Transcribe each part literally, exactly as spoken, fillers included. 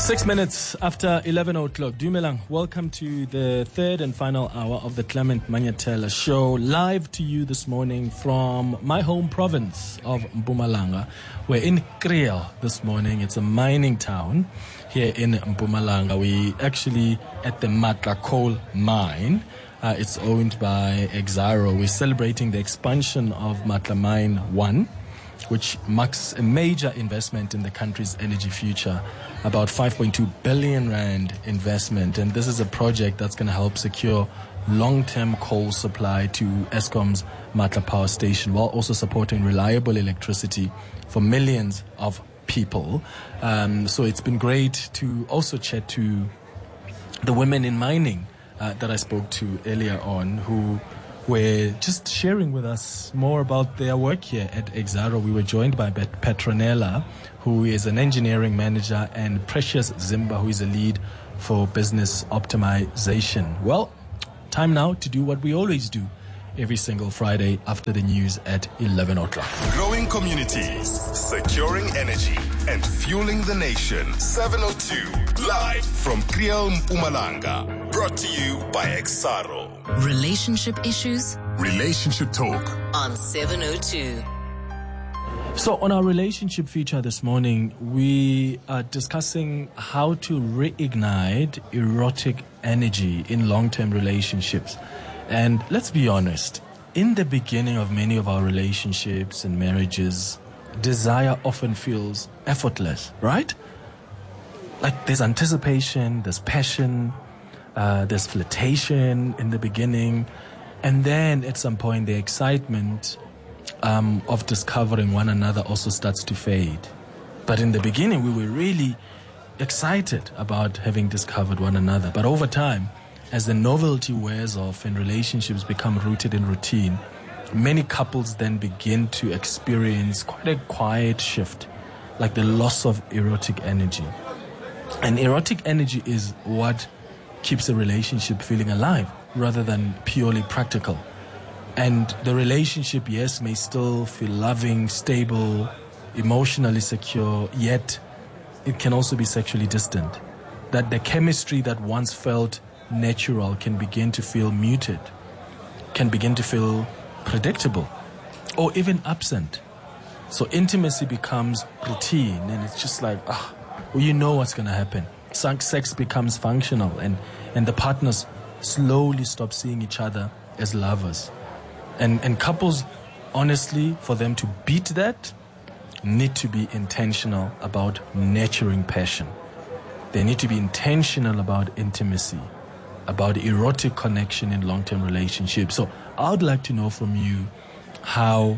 Six minutes after eleven o'clock. Dumelang, welcome to the third and final hour of the Clement Manyatela show, live to you this morning from my home province of Mpumalanga. We're in Kriel this morning. It's a mining town here in Mpumalanga. We actually at the Matla coal mine. Uh, it's owned by Exxaro. We're celebrating the expansion of Matla Mine one, which marks a major investment in the country's energy future, about five point two billion rand investment. And this is a project that's going to help secure long-term coal supply to Eskom's Matla Power Station, while also supporting reliable electricity for millions of people. Um, so it's been great to also chat to the women in mining uh, that I spoke to earlier on, who were just sharing with us more about their work here at Exxaro. We were joined by Petronella, who is an engineering manager, and Precious Zimba, who is a lead for business optimization. Well, time now to do what we always do every single Friday after the news at eleven o'clock. Growing communities, securing energy, and fueling the nation. seven oh two, live from Kriel Mpumalanga. Brought to you by Exxaro. Relationship issues? Relationship talk. On seven oh two. So on our relationship feature this morning, we are discussing how to reignite erotic energy in long-term relationships. And let's be honest, in the beginning of many of our relationships and marriages, desire often feels effortless, right? Like there's anticipation, there's passion, uh, there's flirtation in the beginning, and then at some point the excitement um, of discovering one another also starts to fade. But in the beginning we were really excited about having discovered one another. But over time, as the novelty wears off and relationships become rooted in routine, many couples then begin to experience quite a quiet shift, like the loss of erotic energy. And erotic energy is what keeps a relationship feeling alive rather than purely practical. And the relationship, yes, may still feel loving, stable, emotionally secure, yet it can also be sexually distant. That the chemistry that once felt natural can begin to feel muted, can begin to feel predictable, or even absent. So intimacy becomes routine, and it's just like, ah, well, you know what's going to happen. Sex becomes functional, and, and the partners slowly stop seeing each other as lovers. And, and couples, honestly, for them to beat that, need to be intentional about nurturing passion. They need to be intentional about intimacy, about erotic connection in long-term relationships. So I would like to know from you how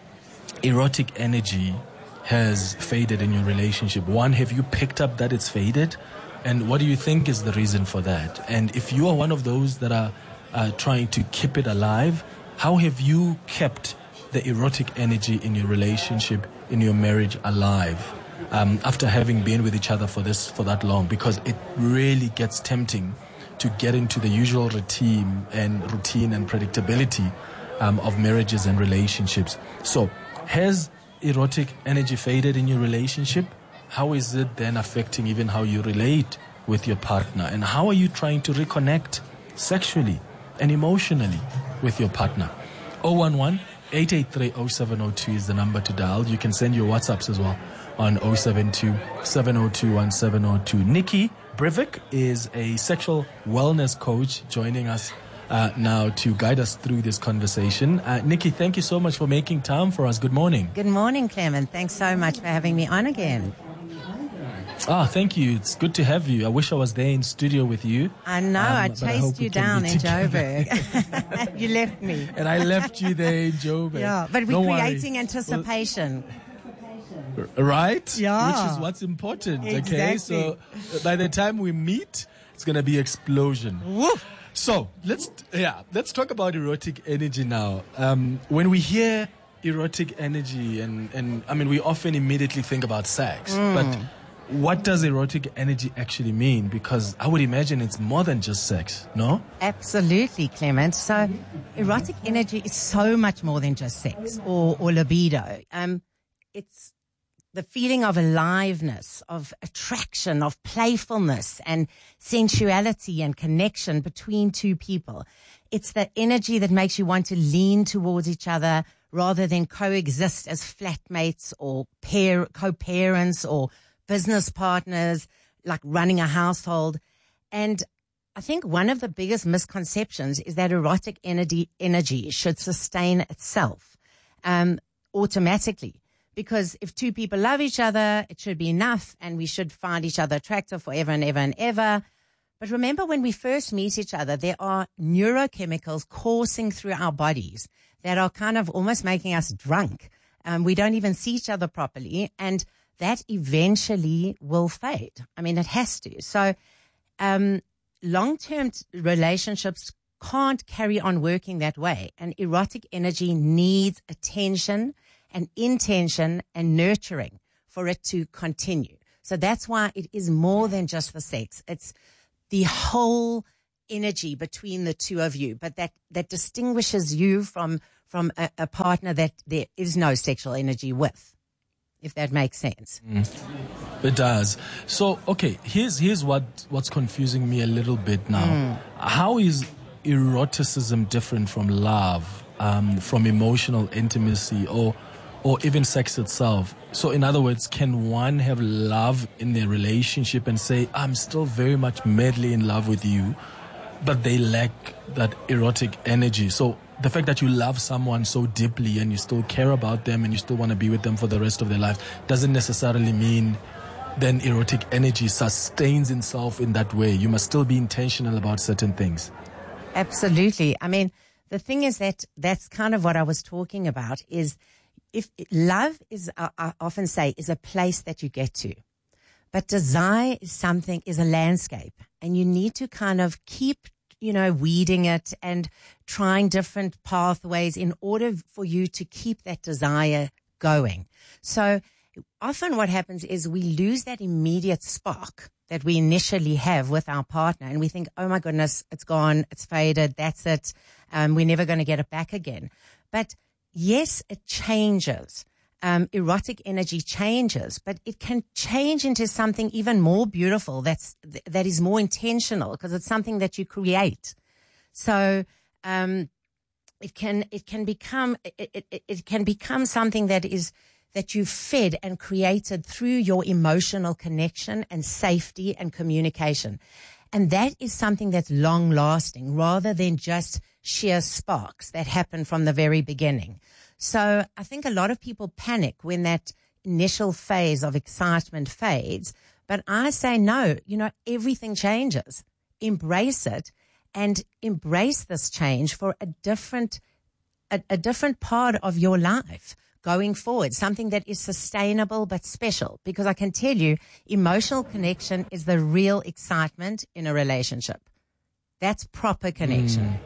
erotic energy has faded in your relationship. One, have you picked up that it's faded? And what do you think is the reason for that? And if you are one of those that are uh, trying to keep it alive, how have you kept the erotic energy in your relationship, in your marriage alive um, after having been with each other for this for that long? Because it really gets tempting to get into the usual routine and routine and predictability um, of marriages and relationships. So, has erotic energy faded in your relationship? How is it then affecting even how you relate with your partner? And how are you trying to reconnect sexually and emotionally with your partner? oh one one, eight eight three, oh seven oh two is the number to dial. You can send your WhatsApps as well on oh seven two, seven oh two, one seven oh two. Nikki Brivik is a sexual wellness coach joining us uh, now to guide us through this conversation. Uh, Nikki, thank you so much for making time for us. Good morning. Good morning, Clement. Thanks so much for having me on again. Ah, thank you. It's good to have you. I wish I was there in studio with you. I know. Um, I chased I you down in Joburg. You left me. And I left you there in Joburg. Yeah, but we're Don't creating worry. anticipation. Well, right? Yeah. Which is what's important. Exactly. Okay, so by the time we meet, it's going to be explosion. Woof. So let's yeah let's talk about erotic energy now. Um, when we hear erotic energy, and, and I mean, we often immediately think about sex, Mm. but what does erotic energy actually mean? Because I would imagine it's more than just sex, no? Absolutely, Clement. So erotic energy is so much more than just sex or, or libido. Um, it's the feeling of aliveness, of attraction, of playfulness and sensuality and connection between two people. It's the energy that makes you want to lean towards each other rather than coexist as flatmates or pair, co-parents or business partners, like running a household. And I think one of the biggest misconceptions is that erotic energy, energy should sustain itself um, automatically. Because if two people love each other, it should be enough and we should find each other attractive forever and ever and ever. But remember, when we first meet each other, there are neurochemicals coursing through our bodies that are kind of almost making us drunk. Um, we don't even see each other properly, and that eventually will fade. I mean, it has to. So um, long-term t- relationships can't carry on working that way. And erotic energy needs attention and intention and nurturing for it to continue. So that's why it is more than just the sex. It's the whole energy between the two of you, but that, that distinguishes you from, from a, a partner that there is no sexual energy with, if that makes sense. Mm. It does. So, okay, here's, here's what, what's confusing me a little bit now. Mm. How is eroticism different from love, um, from emotional intimacy, or or even sex itself? So in other words, can one have love in their relationship and say, I'm still very much madly in love with you, but they lack that erotic energy? So the fact that you love someone so deeply and you still care about them and you still want to be with them for the rest of their life doesn't necessarily mean then erotic energy sustains itself in that way. You must still be intentional about certain things. Absolutely. I mean, the thing is that that's kind of what I was talking about is, if love is, I often say, is a place that you get to, but desire is something, is a landscape, and you need to kind of keep, you know, weeding it and trying different pathways in order for you to keep that desire going. So often what happens is we lose that immediate spark that we initially have with our partner, and we think, oh my goodness, it's gone, it's faded, that's it, um, we're never going to get it back again. But yes, it changes. Um, erotic energy changes, but it can change into something even more beautiful. That's that is more intentional because it's something that you create. So um, it can it can become it, it, it can become something that is that you fed and created through your emotional connection and safety and communication, and that is something that's long lasting rather than just sheer sparks that happen from the very beginning. So I think a lot of people panic when that initial phase of excitement fades. But I say, no, you know, everything changes. Embrace it and embrace this change for a different, a, a different part of your life going forward, something that is sustainable but special. Because I can tell you, emotional connection is the real excitement in a relationship. That's proper connection. Mm.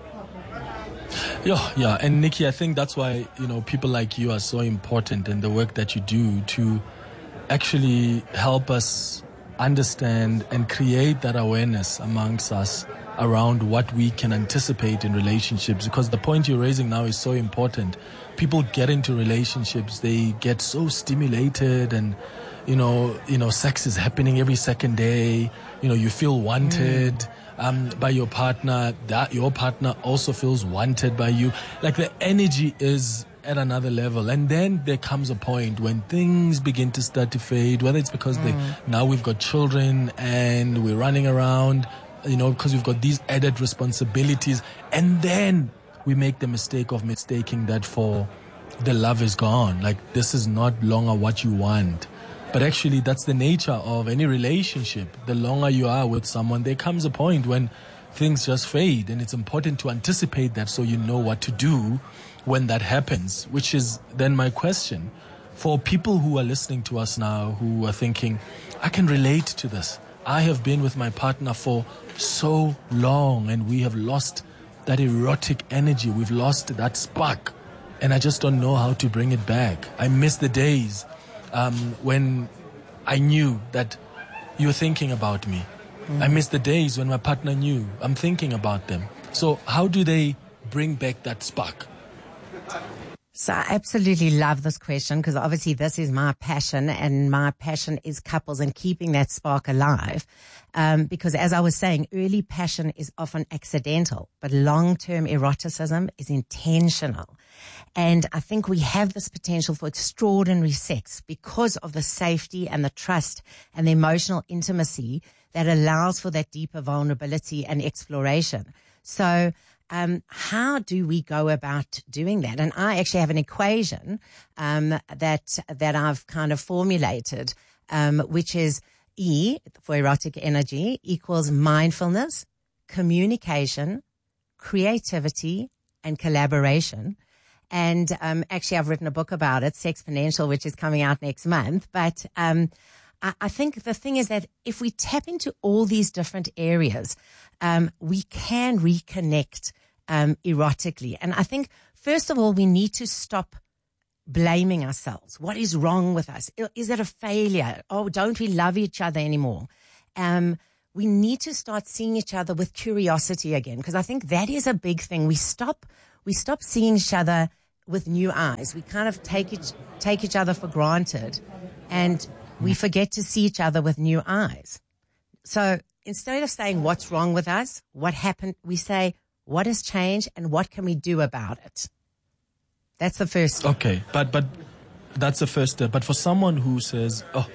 Yeah, yeah. And Nikki, I think that's why, you know, people like you are so important in the work that you do to actually help us understand and create that awareness amongst us around what we can anticipate in relationships. Because the point you're raising now is so important. People get into relationships, they get so stimulated, and, you know, you know, sex is happening every second day. You know, you feel wanted. Mm. Um, by your partner, that your partner also feels wanted by you. Like the energy is at another level. And then there comes a point when things begin to start to fade, whether it's because mm. they, now we've got children and we're running around, you know, because we've got these added responsibilities. And then we make the mistake of mistaking that for the love is gone. Like this is not longer what you want. But actually, that's the nature of any relationship. The longer you are with someone, there comes a point when things just fade. And it's important to anticipate that so you know what to do when that happens, which is then my question. For people who are listening to us now, who are thinking, I can relate to this. I have been with my partner for so long and we have lost that erotic energy. We've lost that spark. And I just don't know how to bring it back. I miss the days Um, when I knew that you were thinking about me. Mm. I miss the days when my partner knew I'm thinking about them. So how do they bring back that spark? So I absolutely love this question because obviously this is my passion, and my passion is couples and keeping that spark alive. Um, because as I was saying, early passion is often accidental, but long-term eroticism is intentional. And I think we have this potential for extraordinary sex because of the safety and the trust and the emotional intimacy that allows for that deeper vulnerability and exploration. So Um, how do we go about doing that? And I actually have an equation um, that that I've kind of formulated, um, which is E for erotic energy equals mindfulness, communication, creativity, and collaboration. And um, actually, I've written a book about it, Sexponential, which is coming out next month. But um, I, I think the thing is that if we tap into all these different areas, um, we can reconnect Um, erotically. And I think, first of all, we need to stop blaming ourselves. What is wrong with us? Is it a failure? Oh, don't we love each other anymore? Um, we need to start seeing each other with curiosity again, because I think that is a big thing. We stop, we stop seeing each other with new eyes. We kind of take it, take each other for granted, and we forget to see each other with new eyes. So instead of saying what's wrong with us, what happened, we say, what has changed and what can we do about it? That's the first step. Okay, but but that's the first step. But for someone who says, oh,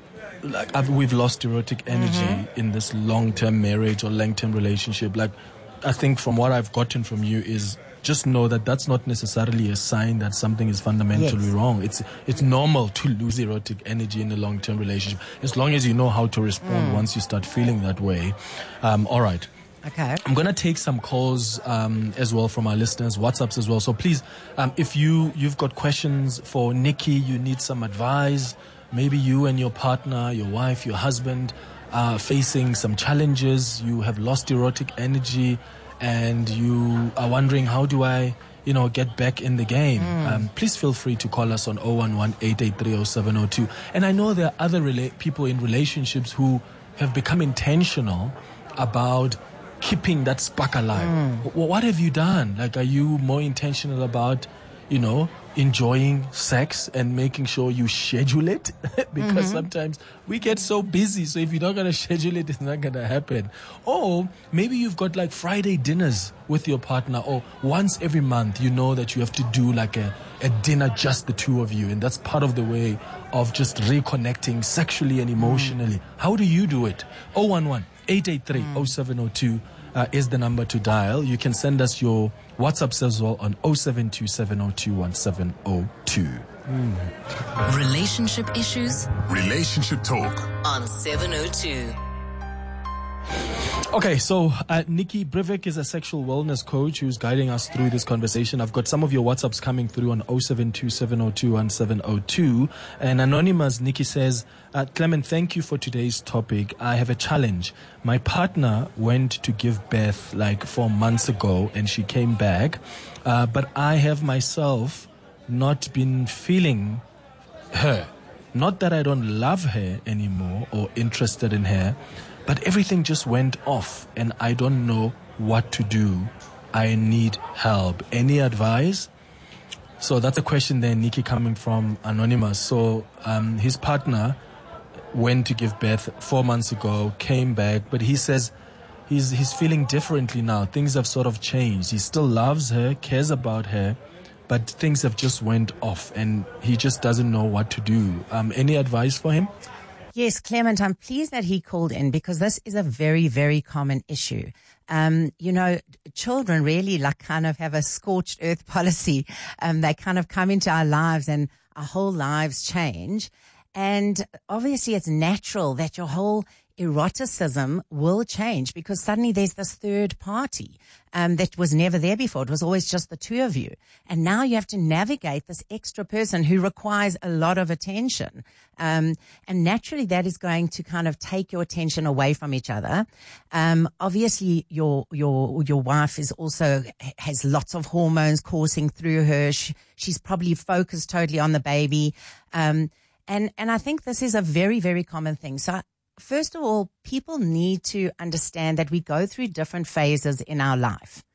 like I've, we've lost erotic energy mm-hmm. in this long-term marriage or long-term relationship, like I think from what I've gotten from you is just know that that's not necessarily a sign that something is fundamentally yes. wrong. It's it's normal to lose erotic energy in a long-term relationship as long as you know how to respond mm. once you start feeling that way. Um, all right. Okay. I'm going to take some calls um, as well from our listeners, WhatsApps as well. So please, um, if you, you've got questions for Nikki, you need some advice, maybe you and your partner, your wife, your husband are facing some challenges, you have lost erotic energy and you are wondering, how do I, you know, get back in the game? Mm. Um, please feel free to call us on zero one one, eight eight three, zero seven zero two. And I know there are other rela- people in relationships who have become intentional about keeping that spark alive. Mm. What have you done? Like, are you more intentional about, you know, enjoying sex and making sure you schedule it? Because mm-hmm. sometimes we get so busy. So if you're not going to schedule it, it's not going to happen. Or maybe you've got like Friday dinners with your partner, or once every month, you know that you have to do like a, a dinner, just the two of you. And that's part of the way of just reconnecting sexually and emotionally. Mm. How do you do it? zero one one, eight eight three, zero seven zero two uh, is the number to dial. You can send us your WhatsApps as well on zero seven two seven zero two one seven zero two. Mm. Relationship issues? Relationship talk on seven oh two. Okay, so uh, Nikki Brivik is a sexual wellness coach who's guiding us through this conversation. I've got some of your WhatsApps coming through on zero seven two seven zero two one seven zero two. And anonymous Nikki says, uh, Clement, thank you for today's topic. I have a challenge. My partner went to give birth like four months ago and she came back. Uh, but I have myself not been feeling her. Not that I don't love her anymore or interested in her, but everything just went off and I don't know what to do. I need help. Any advice? So that's a question there, Nikki, coming from Anonymous. So um, his partner went to give birth four months ago, came back, but he says he's he's feeling differently now. Things have sort of changed. He still loves her, cares about her, but things have just went off and he just doesn't know what to do. Um, any advice for him? Yes, Clement, I'm pleased that he called in because this is a very, very common issue. Um, you know, children really like kind of have a scorched earth policy. Um, they kind of come into our lives and our whole lives change. And obviously it's natural that your whole eroticism will change because suddenly there's this third party um, that was never there before. It was always just the two of you. And now you have to navigate this extra person who requires a lot of attention. Um, and naturally that is going to kind of take your attention away from each other. Um, obviously your, your, your wife is also, has lots of hormones coursing through her. She, she's probably focused totally on the baby. Um, and, and I think this is a very, very common thing. So first of all, people need to understand that we go through different phases in our life.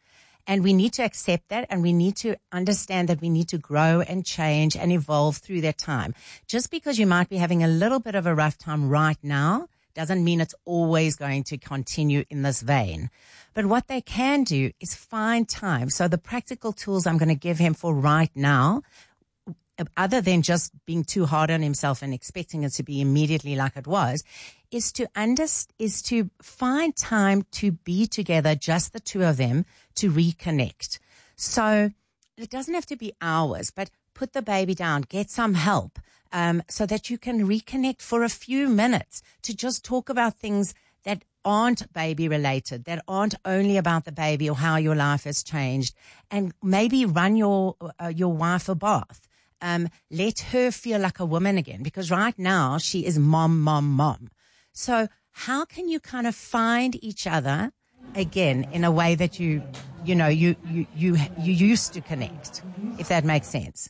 And we need to accept that, and we need to understand that we need to grow and change and evolve through that time. Just because you might be having a little bit of a rough time right now doesn't mean it's always going to continue in this vein. But what they can do is find time. So the practical tools I'm going to give him for right now, other than just being too hard on himself and expecting it to be immediately like it was, is to under, is to find time to be together, just the two of them, to reconnect. So it doesn't have to be hours, but put the baby down, get some help, um, so that you can reconnect for a few minutes to just talk about things that aren't baby related, that aren't only about the baby or how your life has changed, and maybe run your uh, your wife a bath. Um, let her feel like a woman again, because right now she is mom, mom, mom. So how can you kind of find each other again in a way that you, you know, you, you, you, you used to connect, if that makes sense?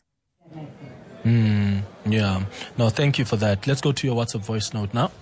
Mm, yeah. No, thank you for that. Let's go to your WhatsApp voice note now.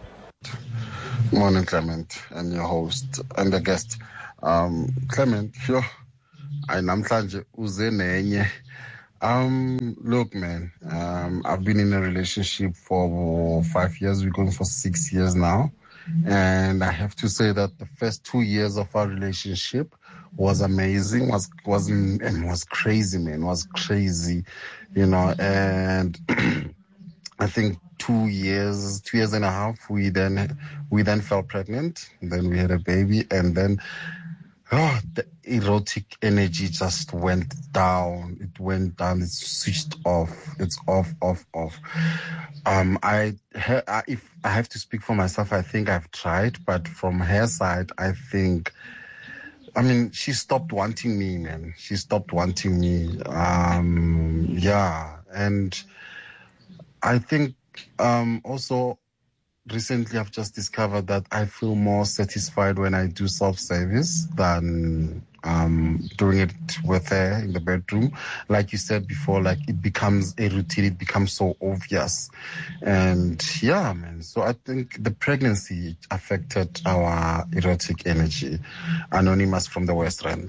Morning, Clement, and your host and the guest. Um, Clement, sure. I namhlanje uze nenye. Um, look, man, um, I've been in a relationship for five years. We're going for six years now. And I have to say that the first two years of our relationship was amazing, was, was, and was crazy, man, was crazy, you know, and I think two years, two years and a half, we then, we then fell pregnant, and then we had a baby, and then, oh, the erotic energy just went down. It went down. It's switched off. It's off, off, off. Um, I, her, I, if I have to speak for myself, I think I've tried, but from her side, I think, I mean, she stopped wanting me, man. She stopped wanting me. Um, yeah. And I think, um, also, recently, I've just discovered that I feel more satisfied when I do self-service than um, doing it with her in the bedroom. Like you said before, like it becomes a routine. It becomes so obvious. And yeah, man. So I think the pregnancy affected our erotic energy. Anonymous from the West Rand.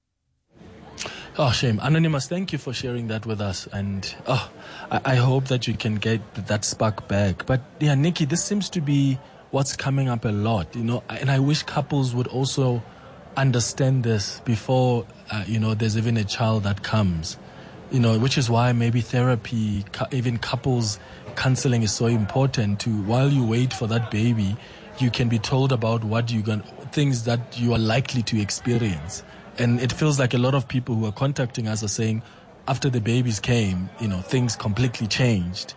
Oh, shame. Anonymous, thank you for sharing that with us. And oh, I, I hope that you can get that spark back. But yeah, Nikki, this seems to be what's coming up a lot, you know, and I wish couples would also understand this before, uh, you know, there's even a child that comes, you know, which is why maybe therapy, even couples counseling is so important to, while you wait for that baby, you can be told about what you're going, things that you are likely to experience. And it feels like a lot of people who are contacting us are saying, after the babies came, you know, things completely changed.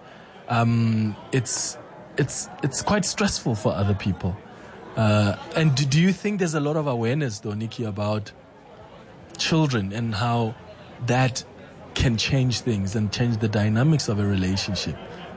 Um, it's, it's, it's quite stressful for other people. Uh, and do, do you think there's a lot of awareness, though, Nikki, about children and how that can change things and change the dynamics of a relationship?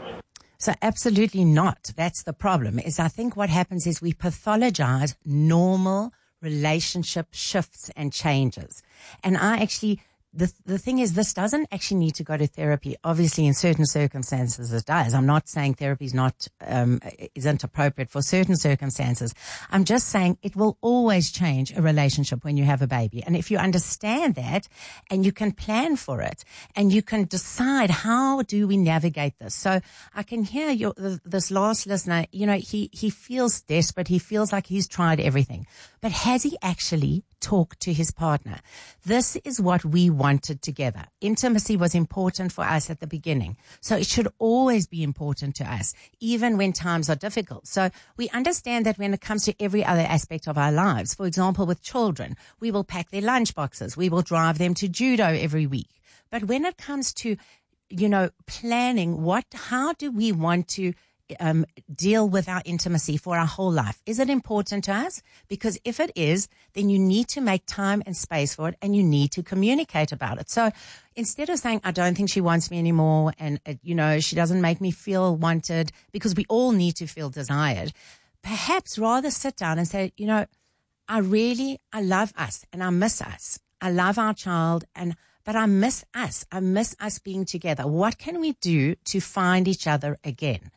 So absolutely not. That's the problem. Is I think what happens is we pathologize normal relationship shifts and changes. And I actually, the the thing is, this doesn't actually need to go to therapy. Obviously, in certain circumstances, it does. I'm not saying therapy is not, um, isn't appropriate for certain circumstances. I'm just saying it will always change a relationship when you have a baby. And if you understand that and you can plan for it and you can decide how do we navigate this. So I can hear your, this last listener, you know, he, he feels desperate. He feels like he's tried everything. But has he actually talked to his partner? This is what we wanted together. Intimacy was important for us at the beginning. So it should always be important to us, even when times are difficult. So we understand that when it comes to every other aspect of our lives, for example, with children, we will pack their lunch boxes. We will drive them to judo every week. But when it comes to, you know, planning, what, how do we want to Um, deal with our intimacy for our whole life? Is it important to us? Because if it is, then you need to make time and space for it, and you need to communicate about it. So instead of saying, I don't think she wants me anymore, and, uh, you know, she doesn't make me feel wanted, because we all need to feel desired, perhaps rather sit down and say, you know, I really, I love us and I miss us. I love our child, and but I miss us. I miss us being together. What can we do to find each other again?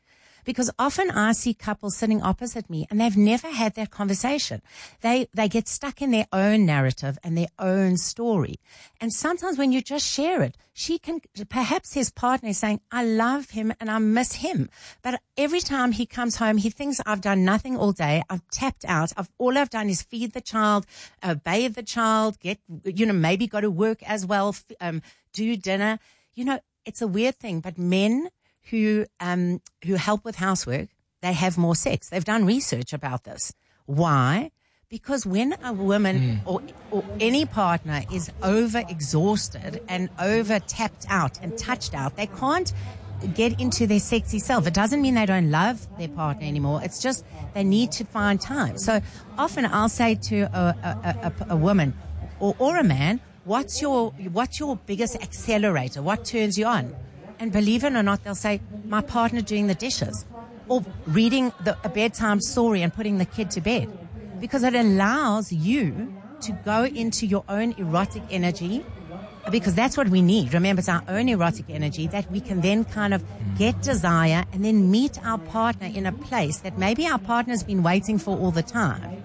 Because often I see couples sitting opposite me and they've never had that conversation. They, they get stuck in their own narrative and their own story. And sometimes when you just share it, she can, perhaps his partner is saying, I love him and I miss him. But every time he comes home, he thinks I've done nothing all day. I've tapped out. I've, all I've done is feed the child, uh, bathe the child, get, you know, maybe go to work as well, um, do dinner. You know, it's a weird thing, but men who, um, who help with housework, they have more sex. They've done research about this. Why? Because when a woman mm. or, or any partner is over exhausted and over tapped out and touched out, they can't get into their sexy self. It doesn't mean they don't love their partner anymore. It's just they need to find time. So often I'll say to a, a, a, a woman or, or a man, what's your, what's your biggest accelerator? What turns you on? And believe it or not, they'll say, my partner doing the dishes or reading the, a bedtime story and putting the kid to bed. Because it allows you to go into your own erotic energy, because that's what we need. Remember, it's our own erotic energy that we can then kind of get desire and then meet our partner in a place that maybe our partner's been waiting for all the time.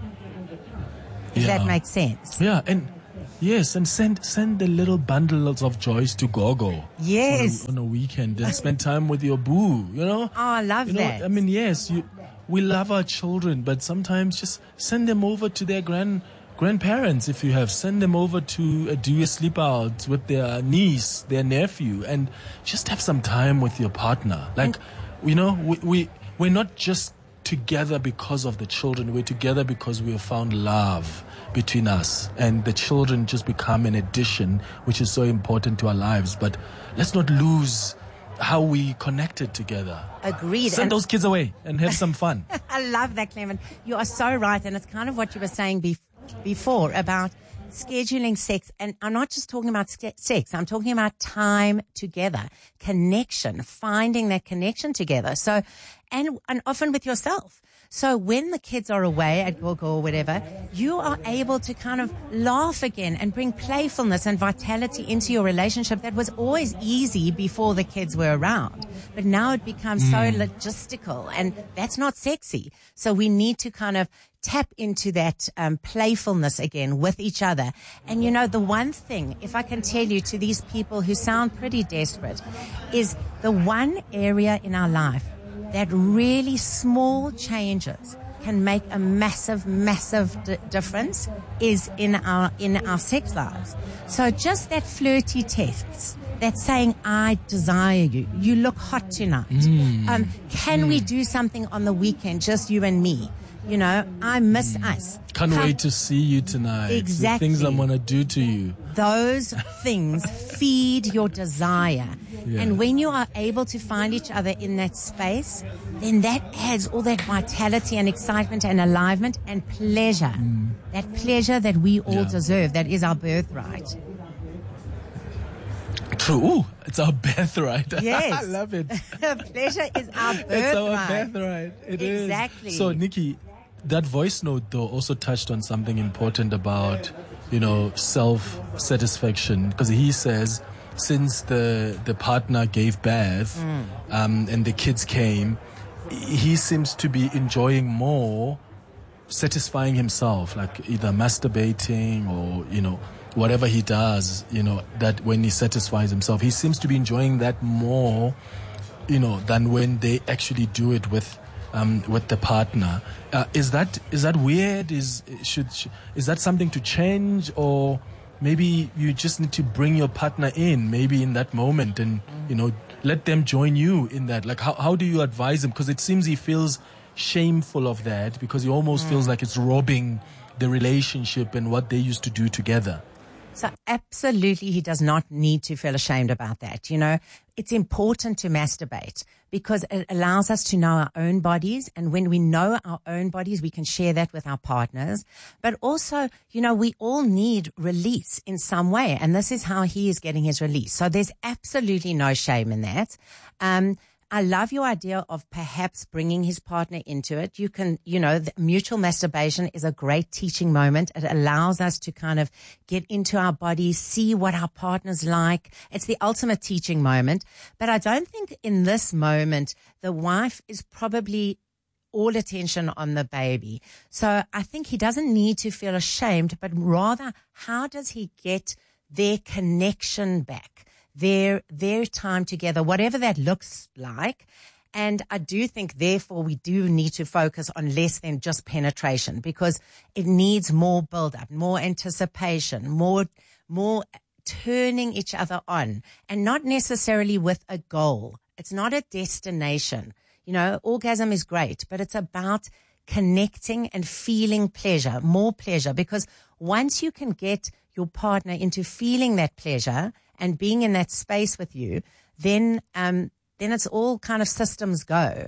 Does yeah. that make sense? Yeah, and yes, and send send the little bundles of joys to Gogo. Yes. On a, on a weekend and spend time with your boo, you know? Oh, I love you know, that. I mean, yes, you... We love our children, but sometimes just send them over to their grand grandparents if you have. Send them over to uh, do a sleep out with their niece, their nephew, and just have some time with your partner. Like, you know, we, we, we're not just together because of the children. We're together because we have found love between us. And the children just become an addition, which is so important to our lives. But let's not lose how we connected together. Agreed. Send and those kids away and have some fun. I love that, Clement. You are so right. And it's kind of what you were saying bef- before about scheduling sex. And I'm not just talking about sex. I'm talking about time together, connection, finding that connection together. So, and, and often with yourself. So when the kids are away at Gogo or whatever, you are able to kind of laugh again and bring playfulness and vitality into your relationship that was always easy before the kids were around. But now it becomes mm. so logistical, and that's not sexy. So we need to kind of tap into that um, playfulness again with each other. And you know, the one thing, if I can tell you to these people who sound pretty desperate, is the one area in our life that really small changes can make a massive, massive d- difference is in our in our sex lives. So just that flirty text, that saying, I desire you, you look hot tonight. Mm. Um, can mm. we do something on the weekend, just you and me? You know, I miss mm. us. Can't Come, wait to see you tonight. Exactly. The things I'm going to do to you. Those things feed your desire. Yeah. And when you are able to find each other in that space, then that adds all that vitality and excitement and aliveness and pleasure. Mm. That pleasure that we all yeah. deserve. That is our birthright. True. Ooh, it's our birthright. Yes. I love it. Pleasure is our birthright. It's our birthright. It exactly. is. So, Nikki, that voice note, though, also touched on something important about, you know, self-satisfaction. Because he says, since the, the partner gave birth mm. um, and the kids came, he seems to be enjoying more satisfying himself, like either masturbating or, you know, whatever he does, you know, that when he satisfies himself, he seems to be enjoying that more, you know, than when they actually do it with um, with the partner. Uh, is that is that weird? Is should, should is that something to change, or maybe you just need to bring your partner in, maybe in that moment, and you know, let them join you in that? Like, how how do you advise him? Because it seems he feels shameful of that, because he almost mm. feels like it's robbing the relationship and what they used to do together. So absolutely, he does not need to feel ashamed about that. You know, it's important to masturbate because it allows us to know our own bodies. And when we know our own bodies, we can share that with our partners. But also, you know, we all need release in some way. And this is how he is getting his release. So there's absolutely no shame in that. Um, I love your idea of perhaps bringing his partner into it. You can, you know, the mutual masturbation is a great teaching moment. It allows us to kind of get into our bodies, see what our partner's like. It's the ultimate teaching moment. But I don't think in this moment, the wife is probably all attention on the baby. So I think he doesn't need to feel ashamed, but rather, how does he get their connection back? Their, their time together, whatever that looks like. And I do think, therefore, we do need to focus on less than just penetration, because it needs more build-up, more anticipation, more, more turning each other on, and not necessarily with a goal. It's not a destination. You know, orgasm is great, but it's about connecting and feeling pleasure, more pleasure, because once you can get your partner into feeling that pleasure and being in that space with you, then um, then it's all kind of systems go.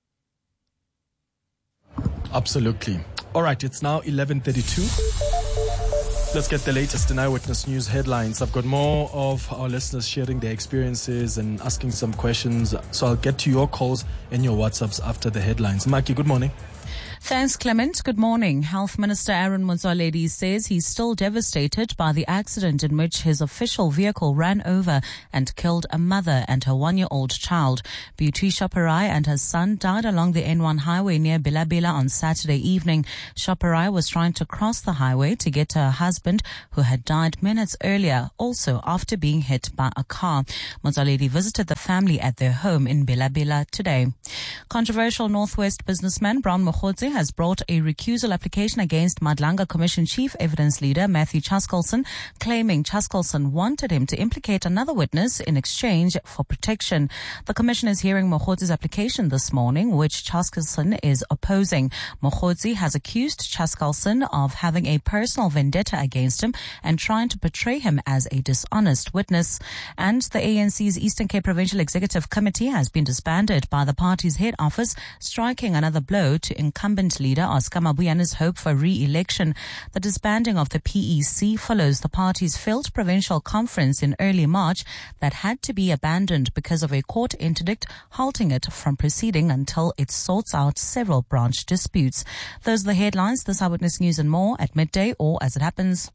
Absolutely. All right, it's now eleven thirty-two. Let's get the latest in Eyewitness News headlines. I've got more of our listeners sharing their experiences and asking some questions. So I'll get to your calls and your WhatsApps after the headlines. Maki, good morning. Thanks, Clement. Good morning. Health Minister Aaron Motsoaledi says he's still devastated by the accident in which his official vehicle ran over and killed a mother and her one-year-old child. Beauty Shoparai and her son died along the N one highway near Bilabila on Saturday evening. Shoparai was trying to cross the highway to get to her husband, who had died minutes earlier, also after being hit by a car. Motsoaledi visited the family at their home in Bilabila today. Controversial Northwest businessman Brown Mokgotsi has brought a recusal application against Madlanga Commission Chief Evidence Leader Matthew Chaskalson, claiming Chaskalson wanted him to implicate another witness in exchange for protection. The Commission is hearing Mokgotsi's application this morning, which Chaskalson is opposing. Mokgotsi has accused Chaskalson of having a personal vendetta against him and trying to portray him as a dishonest witness. And the A N C's Eastern Cape Provincial Executive Committee has been disbanded by the party's head office, striking another blow to incumbent leader Oscar Mabuyana's hope for re-election. The disbanding of the P E C follows the party's failed provincial conference in early March that had to be abandoned because of a court interdict halting it from proceeding until it sorts out several branch disputes. Those are the headlines. This Eyewitness News and more at midday or as it happens.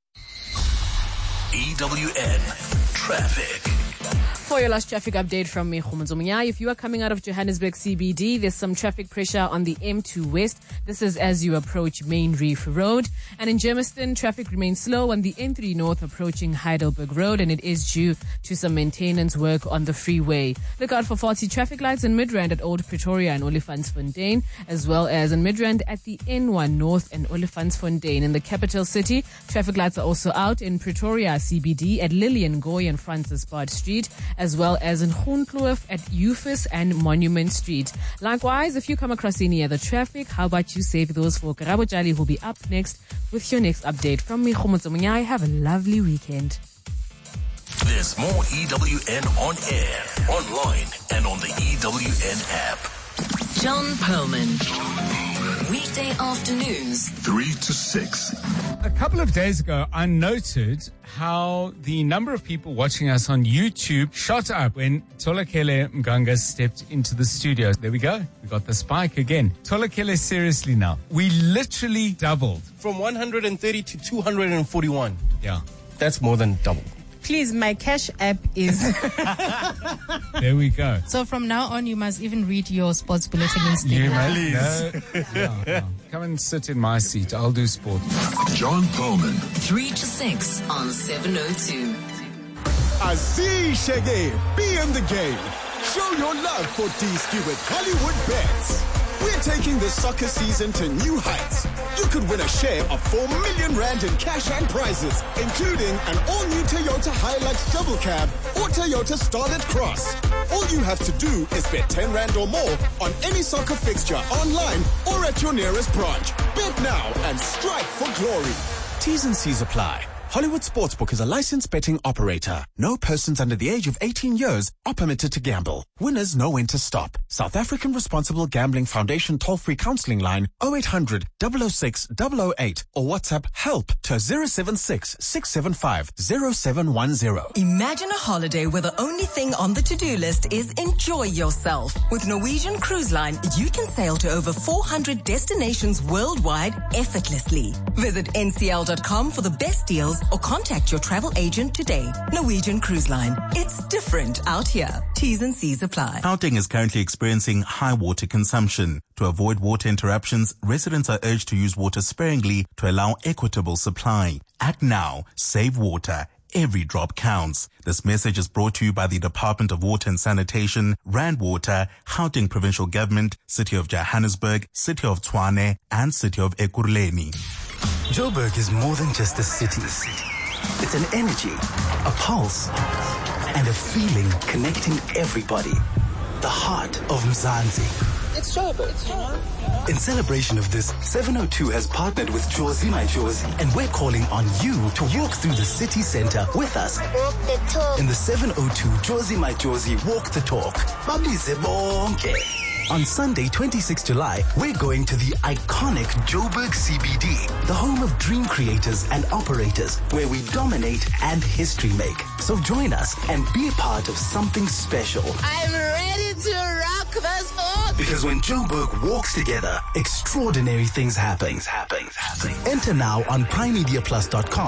E W N Traffic. For your last traffic update from me, Khumuzumunya, if you are coming out of Johannesburg C B D, there's some traffic pressure on the M two West. This is as you approach Main Reef Road. And in Germiston, traffic remains slow on the N three North approaching Heidelberg Road, and it is due to some maintenance work on the freeway. Look out for faulty traffic lights in Midrand at Old Pretoria and Olifantsfontein, as well as in Midrand at the N one North and Olifantsfontein. In the capital city, traffic lights are also out in Pretoria C B D at Lillian Goy and Francis Bard Street, as well as in Groenkloof at Eufus and Monument Street. Likewise, if you come across any other traffic, how about you save those for Karabo Jali, who'll be up next with your next update. From me, Khumuzumunyai, have a lovely weekend. There's more E W N on air, online, and on the E W N app. John Perlman. Weekday afternoons. three to six. A couple of days ago, I noted how the number of people watching us on YouTube shot up when Tolakele Mganga stepped into the studio. There we go. We got the spike again. Tolakele, seriously now. We literally doubled. From one hundred thirty to two hundred forty-one. Yeah. That's more than double. Please, my Cash app is... There we go. So from now on, you must even read your sports bulletin instead. You must. No, no, no. Come and sit in my seat. I'll do sport. John Perlman. three to six on seven oh two. Aziz Shege, be in the game. Show your love for D-Ski with Hollywood Bets. We're taking the soccer season to new heights. You could win a share of four million rand in cash and prizes, including an all-new Toyota Hilux Double Cab or Toyota Starlet Cross. All you have to do is bet ten rand or more on any soccer fixture online or at your nearest branch. Bet now and strike for glory. T's and C's apply. Hollywood Sportsbook is a licensed betting operator. No persons under the age of eighteen years are permitted to gamble. Winners know when to stop. South African Responsible Gambling Foundation toll-free counseling line oh eight hundred, double oh six, double oh eight or WhatsApp help to zero seven six, six seven five, zero seven one zero. Imagine a holiday where the only thing on the to-do list is enjoy yourself. With Norwegian Cruise Line, you can sail to over four hundred destinations worldwide effortlessly. Visit N C L dot com for the best deals or contact your travel agent today. Norwegian Cruise Line. It's different out here. T's and C's apply. Gauteng is currently experiencing high water consumption. To avoid water interruptions, residents are urged to use water sparingly to allow equitable supply. Act now. Save water. Every drop counts. This message is brought to you by the Department of Water and Sanitation, Rand Water, Gauteng Provincial Government, City of Johannesburg, City of Tshwane, and City of Ekurhuleni. Joburg is more than just a city. It's an energy, a pulse, and a feeling connecting everybody. The heart of Mzansi. It's Joburg. In celebration of this, seven oh two has partnered with Jozi My Jozi, and we're calling on you to walk through the city center with us. Walk the talk. In the seven oh two Jozi My Jozi Walk the Talk. Babize bonke. On Sunday, twenty-sixth of July, we're going to the iconic Joburg C B D, the home of dream creators and operators, where we dominate and history make. So join us and be a part of something special. I'm ready to rock this boat. Because when Joburg walks together, extraordinary things happen. Happen. Happen. Enter now on prime media plus dot com.